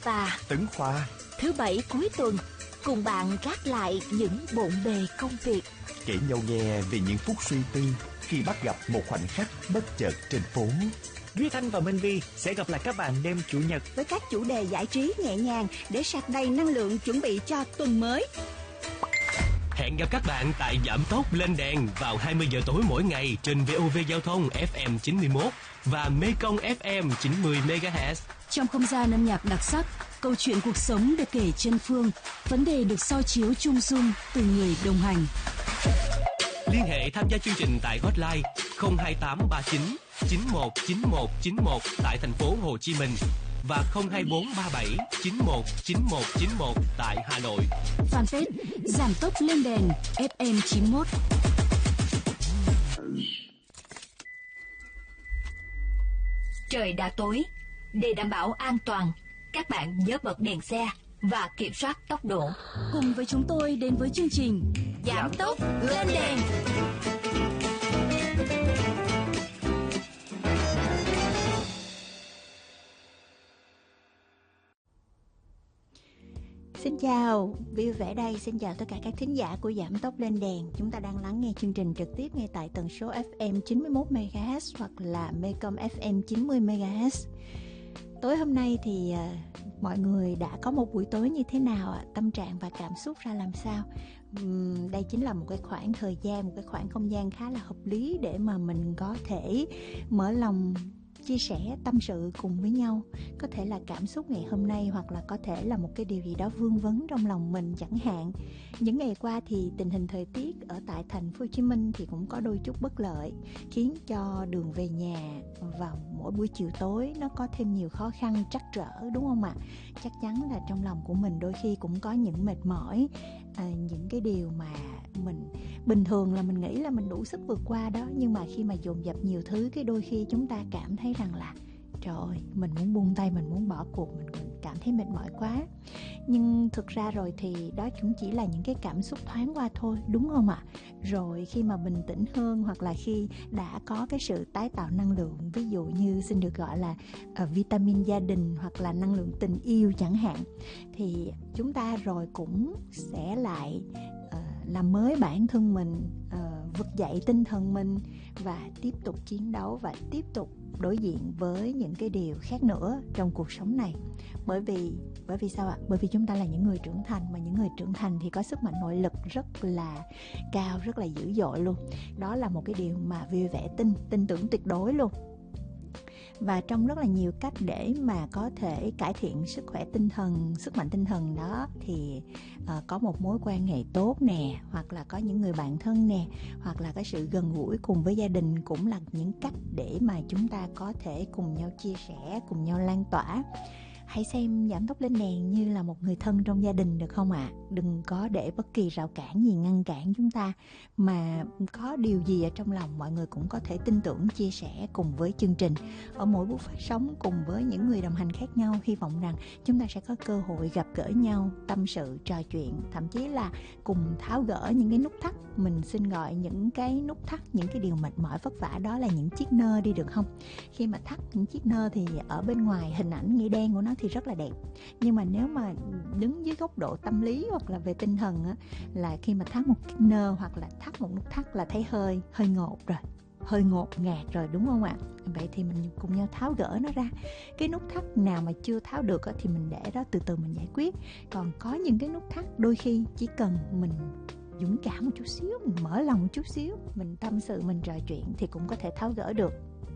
và Tấn Khoa. Thứ Bảy cuối tuần cùng bạn gác lại những bộn bề công việc, Kể nhau nghe về những phút suy tư khi bắt gặp một khoảnh khắc bất chợt trên phố. Duy Thanh và Minh Vi sẽ gặp lại các bạn đêm Chủ nhật với các chủ đề giải trí nhẹ nhàng để sạc đầy năng lượng chuẩn bị cho tuần mới. Hẹn gặp các bạn tại Giảm Tốc Lên Đèn vào 20 giờ tối mỗi ngày trên VOV Giao thông FM 91 và Mekong FM 90 MHz. Trong không gian âm nhạc đặc sắc, câu chuyện cuộc sống được kể chân phương, vấn đề được soi chiếu chung dung từ người đồng hành. Liên hệ tham gia chương trình tại hotline 02839 919191 tại thành phố Hồ Chí Minh và 02437 919191 tại Hà Nội. Fanpage Giảm Tốc Lên Đèn FM 91. Trời đã tối, để đảm bảo an toàn, các bạn nhớ bật đèn xe và kiểm soát tốc độ. Cùng với chúng tôi đến với chương trình Giảm Tốc Lên Đèn. Xin chào, vui vẻ đây, xin chào tất cả các thính giả của Giảm Tốc Lên Đèn. Chúng ta đang lắng nghe chương trình trực tiếp ngay tại tần số FM 91 MHz hoặc là Mekong FM 90 MHz. Tối hôm nay thì mọi người đã có một buổi tối như thế nào ạ? Tâm trạng và cảm xúc ra làm sao? Đây chính là một cái khoảng thời gian, một cái khoảng không gian khá là hợp lý để mà mình có thể mở lòng chia sẻ tâm sự cùng với nhau. Có thể là cảm xúc ngày hôm nay, hoặc là có thể là một cái điều gì đó vương vấn trong lòng mình chẳng hạn. Những ngày qua thì tình hình thời tiết ở tại thành phố Hồ Chí Minh thì cũng có đôi chút bất lợi, khiến cho đường về nhà vào mỗi buổi chiều tối nó có thêm nhiều khó khăn trắc trở, đúng không ạ? Chắc chắn là trong lòng của mình đôi khi cũng có những mệt mỏi, những cái điều mà mình bình thường là mình nghĩ là mình đủ sức vượt qua đó, nhưng mà khi mà dồn dập nhiều thứ, cái đôi khi chúng ta cảm thấy rằng là trời ơi, mình muốn buông tay, mình muốn bỏ cuộc, mình cảm thấy mệt mỏi quá. Nhưng thực ra rồi thì đó cũng chỉ là những cái cảm xúc thoáng qua thôi, đúng không ạ? Rồi khi mà bình tĩnh hơn, hoặc là khi đã có cái sự tái tạo năng lượng, ví dụ như xin được gọi là vitamin gia đình hoặc là năng lượng tình yêu chẳng hạn, thì chúng ta rồi cũng sẽ lại làm mới bản thân mình, vực dậy tinh thần mình và tiếp tục chiến đấu và tiếp tục đối diện với những cái điều khác nữa trong cuộc sống này. Bởi vì sao ạ? Bởi vì chúng ta là những người trưởng thành, mà những người trưởng thành thì có sức mạnh nội lực rất là cao, rất là dữ dội luôn. Đó là một cái điều mà vui vẻ tin tưởng tuyệt đối luôn. Và trong rất là nhiều cách để mà có thể cải thiện sức khỏe tinh thần, sức mạnh tinh thần đó, thì có một mối quan hệ tốt nè, hoặc là có những người bạn thân nè, hoặc là cái sự gần gũi cùng với gia đình cũng là những cách để mà chúng ta có thể cùng nhau chia sẻ, cùng nhau lan tỏa. Hãy xem Giảm Tốc Lên Đèn như là một người thân trong gia đình được không ạ? Đừng có để bất kỳ rào cản gì ngăn cản chúng ta, mà có điều gì ở trong lòng mọi người cũng có thể tin tưởng chia sẻ cùng với chương trình. Ở mỗi buổi phát sóng cùng với những người đồng hành khác nhau, hy vọng rằng chúng ta sẽ có cơ hội gặp gỡ nhau, tâm sự, trò chuyện, thậm chí là cùng tháo gỡ những cái nút thắt. Mình xin gọi những cái nút thắt, những cái điều mệt mỏi vất vả đó là những chiếc nơ đi được không? Khi mà thắt những chiếc nơ thì ở bên ngoài hình ảnh nghĩa đen của nó thì rất là đẹp, nhưng mà nếu mà đứng dưới góc độ tâm lý hoặc là về tinh thần á, là khi mà thắt một chiếc nơ hoặc là thắt một nút thắt là thấy hơi ngột rồi, hơi ngột ngạt rồi, đúng không ạ? Vậy thì mình cùng nhau tháo gỡ nó ra. Cái nút thắt nào mà chưa tháo được á, thì mình để đó từ từ mình giải quyết. Còn có những cái nút thắt đôi khi chỉ cần mình dũng cảm một chút xíu, mình mở lòng một chút xíu, mình tâm sự, mình trò chuyện thì cũng có thể tháo gỡ được.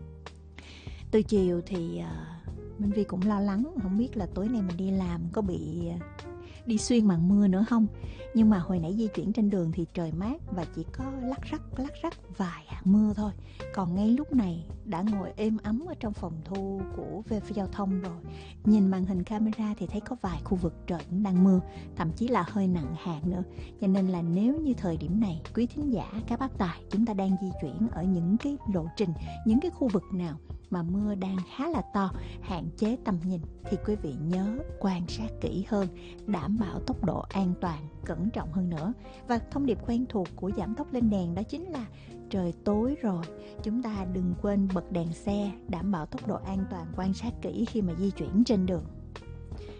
Từ chiều thì Minh Vi cũng lo lắng, không biết là tối nay mình đi làm có bị đi xuyên màn mưa nữa không. Nhưng mà hồi nãy di chuyển trên đường thì trời mát và chỉ có lắc rắc vài hạt mưa thôi. Còn ngay lúc này đã ngồi êm ấm ở trong phòng thu của VV Giao thông rồi, nhìn màn hình camera thì thấy có vài khu vực trời cũng đang mưa, thậm chí là hơi nặng hạt nữa. Cho nên là nếu như thời điểm này quý thính giả, các bác tài, chúng ta đang di chuyển ở những cái lộ trình, những cái khu vực nào mà mưa đang khá là to, hạn chế tầm nhìn, thì quý vị nhớ quan sát kỹ hơn, đảm bảo tốc độ an toàn, cẩn trọng hơn nữa. Và thông điệp quen thuộc của Giảm Tốc Lên Đèn đó chính là trời tối rồi, chúng ta đừng quên bật đèn xe, đảm bảo tốc độ an toàn, quan sát kỹ khi mà di chuyển trên đường.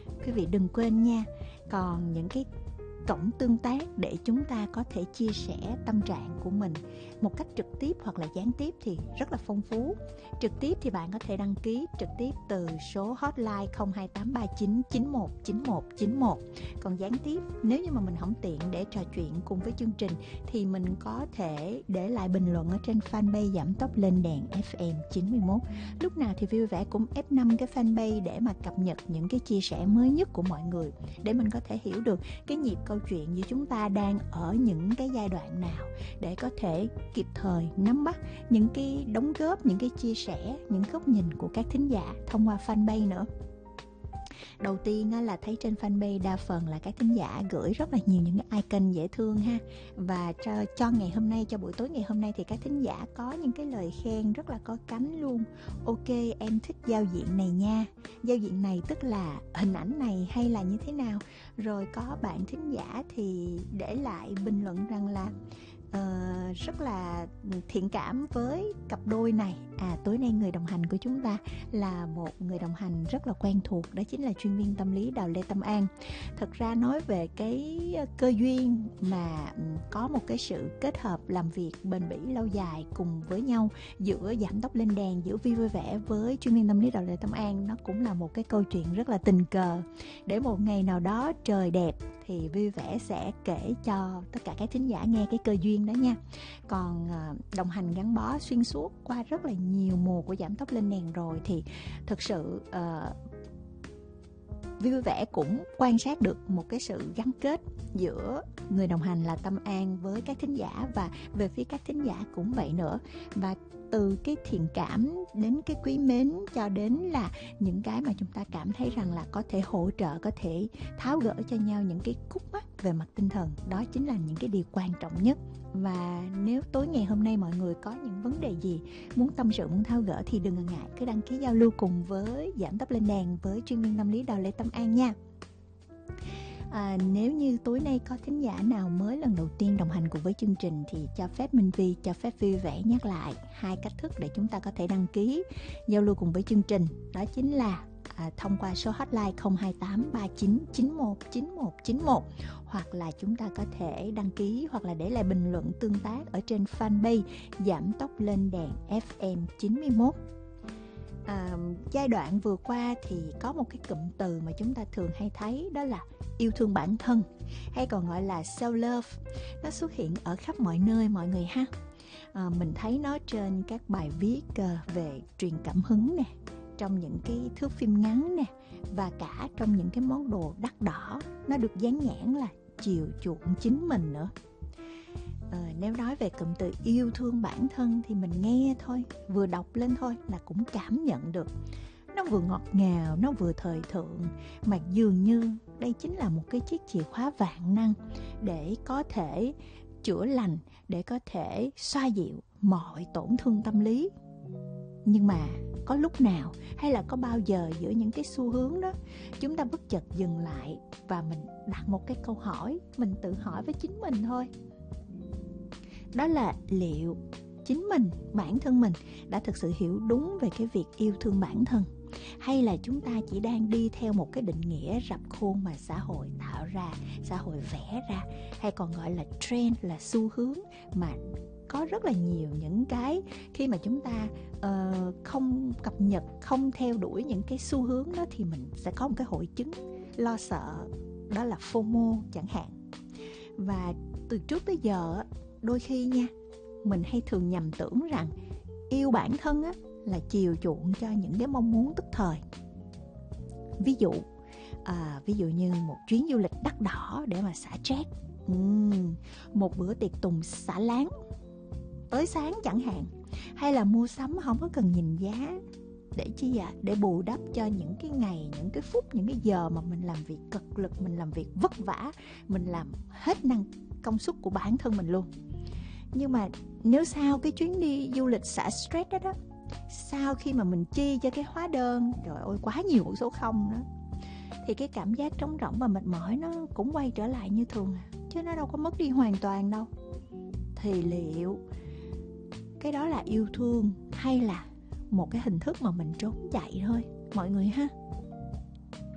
Quý vị đừng quên nha. Còn những cái cổng tương tác để chúng ta có thể chia sẻ tâm trạng của mình một cách trực tiếp hoặc là gián tiếp thì rất là phong phú. Trực tiếp thì bạn có thể đăng ký trực tiếp từ số hotline 02839919191. Còn gián tiếp, nếu như mà mình không tiện để trò chuyện cùng với chương trình thì mình có thể để lại bình luận ở trên fanpage Giảm Tốc Lên Đèn FM 91. Lúc nào thì Vui Vẻ cũng F5 cái fanpage để mà cập nhật những cái chia sẻ mới nhất của mọi người, để mình có thể hiểu được cái nhịp câu chuyện giữa chúng ta đang ở những cái giai đoạn nào, để có thể kịp thời nắm bắt những cái đóng góp, những cái chia sẻ, những góc nhìn của các thính giả thông qua fanpage nữa. Đầu tiên là thấy trên fanpage đa phần là các thính giả gửi rất là nhiều những cái icon dễ thương ha. Và cho ngày hôm nay, cho buổi tối ngày hôm nay thì các thính giả có những cái lời khen rất là có cánh luôn. Ok, em thích giao diện này nha. Giao diện này tức là hình ảnh này hay là như thế nào. Rồi có bạn thính giả thì để lại bình luận rằng là rất là thiện cảm với cặp đôi này. Tối nay người đồng hành của chúng ta là một người đồng hành rất là quen thuộc, đó chính là chuyên viên tâm lý Đào Lê Tâm An. Thật ra nói về cái cơ duyên mà có một cái sự kết hợp làm việc bền bỉ lâu dài cùng với nhau giữa Giảm Tốc Lên Đèn, giữa Vi Vui Vẻ với chuyên viên tâm lý Đào Lê Tâm An, nó cũng là một cái câu chuyện rất là tình cờ. Để một ngày nào đó trời đẹp thì Vui Vẻ sẽ kể cho tất cả các thính giả nghe cái cơ duyên đó nha. Còn đồng hành gắn bó xuyên suốt qua rất là nhiều mùa của Giảm Tốc Lên Đèn rồi thì thực sự Vui Vẻ cũng quan sát được một cái sự gắn kết giữa người đồng hành là Tâm An với các thính giả, và về phía các thính giả cũng vậy nữa. Và từ cái thiện cảm đến cái quý mến cho đến là những cái mà chúng ta cảm thấy rằng là có thể hỗ trợ, có thể tháo gỡ cho nhau những cái khúc mắc về mặt tinh thần, đó chính là những cái điều quan trọng nhất. Và nếu tối ngày hôm nay mọi người có những vấn đề gì muốn tâm sự, muốn tháo gỡ thì đừng ngần ngại, cứ đăng ký giao lưu cùng với Giảm Tốc Lên Đèn với chuyên viên tâm lý Đào Lê Tâm An nha. Nếu như tối nay có thính giả nào mới lần đầu tiên đồng hành cùng với chương trình thì cho phép Minh Vi, cho phép Vui Vẻ nhắc lại hai cách thức để chúng ta có thể đăng ký giao lưu cùng với chương trình. Đó chính là thông qua số hotline 02839919191, hoặc là chúng ta có thể đăng ký hoặc là để lại bình luận tương tác ở trên fanpage Giảm Tốc Lên Đèn FM 91. Giai đoạn vừa qua thì có một cái cụm từ mà chúng ta thường hay thấy, đó là yêu thương bản thân, hay còn gọi là self-love. Nó xuất hiện ở khắp mọi nơi mọi người ha. Mình thấy nó trên các bài viết về truyền cảm hứng nè, trong những cái thước phim ngắn nè, và cả trong những cái món đồ đắt đỏ, nó được dán nhãn là chiều chuộng chính mình nữa. Nếu nói về cụm từ yêu thương bản thân thì mình nghe thôi, vừa đọc lên thôi là cũng cảm nhận được. Nó vừa ngọt ngào, nó vừa thời thượng, mà dường như đây chính là một cái chiếc chìa khóa vạn năng để có thể chữa lành, để có thể xoa dịu mọi tổn thương tâm lý. Nhưng mà có lúc nào hay là có bao giờ giữa những cái xu hướng đó chúng ta bất chợt dừng lại và mình đặt một cái câu hỏi, mình tự hỏi với chính mình thôi. Đó là liệu chính mình, bản thân mình đã thực sự hiểu đúng về cái việc yêu thương bản thân, hay là chúng ta chỉ đang đi theo một cái định nghĩa rập khuôn mà xã hội tạo ra, xã hội vẽ ra, hay còn gọi là trend, là xu hướng, mà có rất là nhiều những cái khi mà chúng ta không cập nhật, không theo đuổi những cái xu hướng đó thì mình sẽ có một cái hội chứng lo sợ, đó là FOMO chẳng hạn. Và từ trước tới giờ đôi khi nha, mình hay thường nhầm tưởng rằng yêu bản thân á, là chiều chuộng cho những cái mong muốn tức thời. Ví dụ như một chuyến du lịch đắt đỏ để mà xả stress, một bữa tiệc tùng xả láng tới sáng chẳng hạn, hay là mua sắm không có cần nhìn giá. Để chi ạ? Để bù đắp cho những cái ngày, những cái phút, những cái giờ mà mình làm việc cực lực, mình làm việc vất vả, mình làm hết công suất của bản thân mình luôn. Nhưng mà nếu sau cái chuyến đi du lịch xả stress đó, sau khi mà mình chi cho cái hóa đơn, trời ơi quá nhiều con số không đó, thì cái cảm giác trống rỗng và mệt mỏi nó cũng quay trở lại như thường chứ nó đâu có mất đi hoàn toàn đâu. Thì liệu cái đó là yêu thương hay là một cái hình thức mà mình trốn chạy thôi mọi người ha?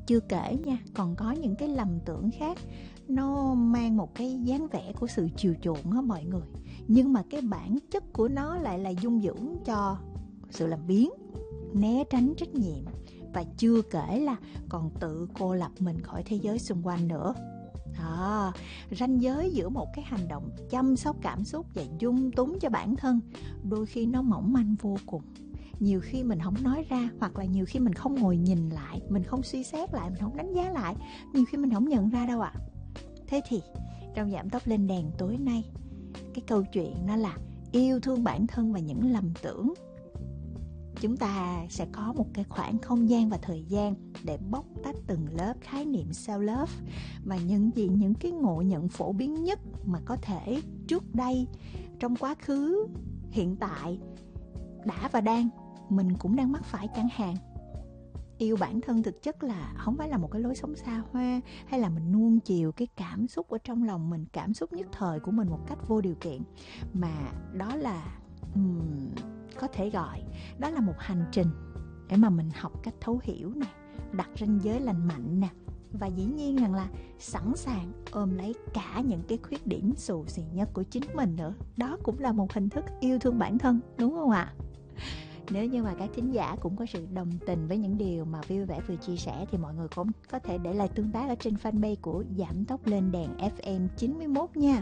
Chưa kể nha, còn có những cái lầm tưởng khác, nó mang một cái dáng vẻ của sự chiều chuộng á mọi người, nhưng mà cái bản chất của nó lại là dung dưỡng cho sự làm biếng, né tránh trách nhiệm, và chưa kể là còn tự cô lập mình khỏi thế giới xung quanh nữa. Ranh giới giữa một cái hành động chăm sóc cảm xúc và dung túng cho bản thân đôi khi nó mỏng manh vô cùng. Nhiều khi mình không nói ra, hoặc là nhiều khi mình không ngồi nhìn lại, mình không suy xét lại, mình không đánh giá lại, nhiều khi mình không nhận ra đâu ạ. Thế thì trong Giảm Tốc Lên Đèn tối nay, cái câu chuyện nó là yêu thương bản thân và những lầm tưởng. Chúng ta sẽ có một cái khoảng không gian và thời gian để bóc tách từng lớp khái niệm self-love và những cái ngộ nhận phổ biến nhất mà có thể trước đây, trong quá khứ, hiện tại, đã và đang mình cũng đang mắc phải chẳng hạn. Yêu bản thân thực chất là không phải là một cái lối sống xa hoa, hay là mình nuông chiều cái cảm xúc ở trong lòng mình, cảm xúc nhất thời của mình một cách vô điều kiện, mà đó là có thể gọi đó là một hành trình để mà mình học cách thấu hiểu nè, đặt ranh giới lành mạnh nè, và dĩ nhiên rằng là sẵn sàng ôm lấy cả những cái khuyết điểm xù xì nhất của chính mình nữa. Đó cũng là một hình thức yêu thương bản thân, đúng không ạ? Nếu như mà các thính giả cũng có sự đồng tình với những điều mà Vui Vẻ vừa chia sẻ thì mọi người cũng có thể để lại tương tác ở trên fanpage của Giảm Tốc Lên Đèn FM 91 nha.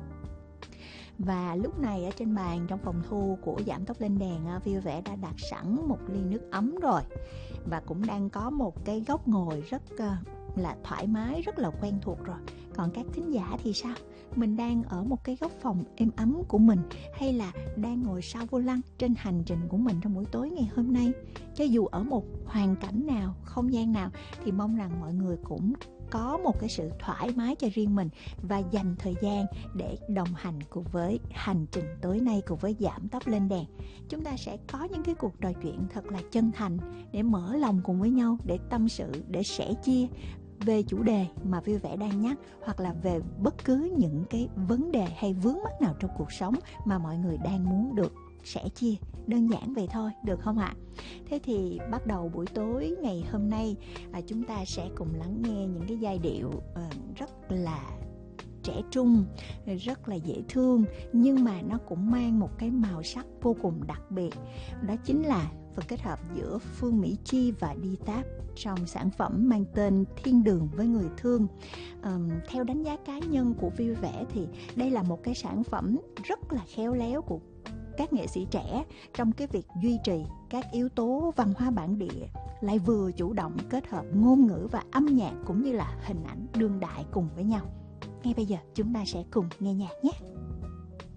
Và lúc này ở trên bàn trong phòng thu của Giảm Tốc Lên Đèn, Vui Vẻ đã đặt sẵn một ly nước ấm rồi, và cũng đang có một cái góc ngồi rất là thoải mái, rất là quen thuộc rồi. Còn các thính giả thì sao? Mình đang ở một cái góc phòng êm ấm của mình, hay là đang ngồi sau vô lăng trên hành trình của mình trong buổi tối ngày hôm nay? Cho dù ở một hoàn cảnh nào, không gian nào, thì mong rằng mọi người cũng có một cái sự thoải mái cho riêng mình và dành thời gian để đồng hành cùng với hành trình tối nay cùng với Giảm Tốc Lên Đèn. Chúng ta sẽ có những cái cuộc trò chuyện thật là chân thành để mở lòng cùng với nhau, để tâm sự, để sẻ chia về chủ đề mà Vui Vẻ đang nhắc, hoặc là về bất cứ những cái vấn đề hay vướng mắc nào trong cuộc sống mà mọi người đang muốn được sẻ chia. Đơn giản vậy thôi, được không ạ? Thế thì bắt đầu buổi tối ngày hôm nay, chúng ta sẽ cùng lắng nghe những cái giai điệu rất là trẻ trung, rất là dễ thương, nhưng mà nó cũng mang một cái màu sắc vô cùng đặc biệt. Đó chính là phần kết hợp giữa Phương Mỹ Chi và Đi Táp trong sản phẩm mang tên Thiên Đường với Người Thương. Theo đánh giá cá nhân của Vui Vẻ thì đây là một cái sản phẩm rất là khéo léo của các nghệ sĩ trẻ trong cái việc duy trì các yếu tố văn hóa bản địa, lại vừa chủ động kết hợp ngôn ngữ và âm nhạc cũng như là hình ảnh đương đại cùng với nhau. Ngay bây giờ chúng ta sẽ cùng nghe nhạc nhé.